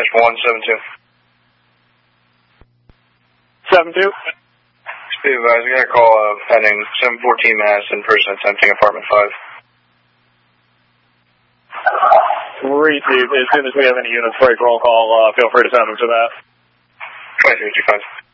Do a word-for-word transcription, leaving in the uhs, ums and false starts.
dash one seven two. seven two? Be advised, we got a call uh, pending seven fourteen Mass in person attempting apartment five. Great, dude. As soon as we have any units break roll call, uh, feel free to send them to that. twenty-three two five.